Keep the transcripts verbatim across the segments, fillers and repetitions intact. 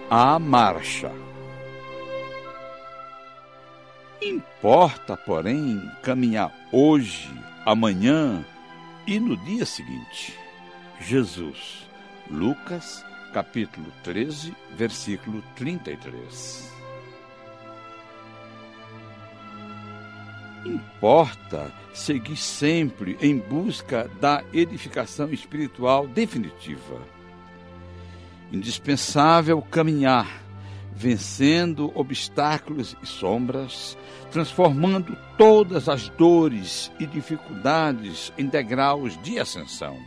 à marcha. Importa, porém, caminhar hoje, amanhã e no dia seguinte. Jesus, Lucas, capítulo treze, versículo trinta e três. Importa seguir sempre em busca da edificação espiritual definitiva. Indispensável caminhar, vencendo obstáculos e sombras, transformando todas as dores e dificuldades em degraus de ascensão.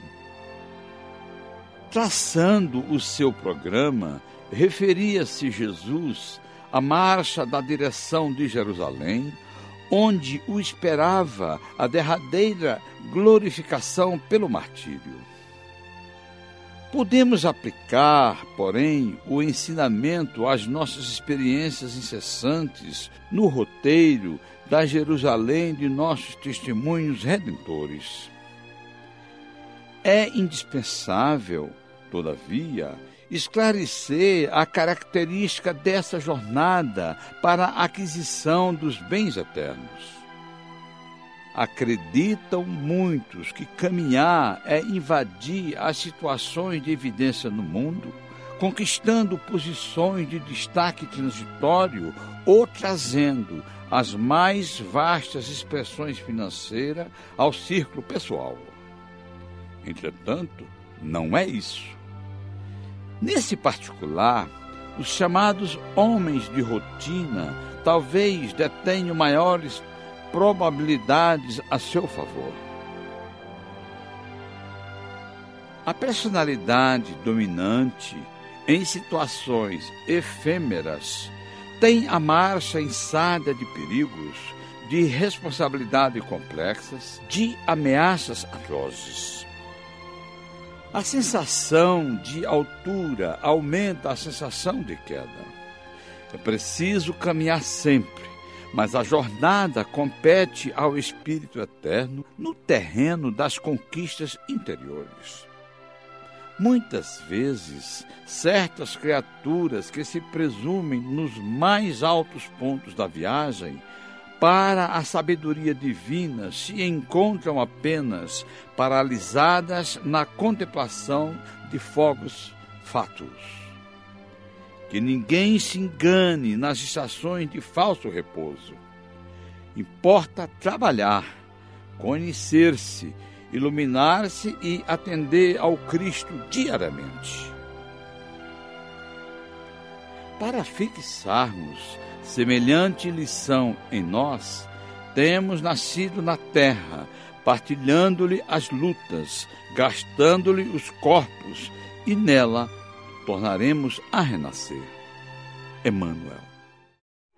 Traçando o seu programa, referia-se Jesus à marcha da direção de Jerusalém, onde o esperava a derradeira glorificação pelo martírio. Podemos aplicar, porém, o ensinamento às nossas experiências incessantes no roteiro da Jerusalém de nossos testemunhos redentores. É indispensável, todavia, esclarecer a característica dessa jornada para a aquisição dos bens eternos. Acreditam muitos que caminhar é invadir as situações de evidência no mundo, conquistando posições de destaque transitório ou trazendo as mais vastas expressões financeiras ao círculo pessoal. Entretanto, não é isso. Nesse particular, os chamados homens de rotina talvez detenham maiores probabilidades a seu favor. A personalidade dominante em situações efêmeras tem a marcha insada de perigos, de responsabilidades complexas, de ameaças atrozes. A sensação de altura aumenta a sensação de queda. É preciso caminhar sempre, mas a jornada compete ao Espírito Eterno no terreno das conquistas interiores. Muitas vezes, certas criaturas que se presumem nos mais altos pontos da viagem para a sabedoria divina se encontram apenas paralisadas na contemplação de fogos fátuos. Que ninguém se engane nas estações de falso repouso. Importa trabalhar, conhecer-se, iluminar-se e atender ao Cristo diariamente. Para fixarmos semelhante lição em nós, temos nascido na terra, partilhando-lhe as lutas, gastando-lhe os corpos, e nela tornaremos a renascer. Emmanuel.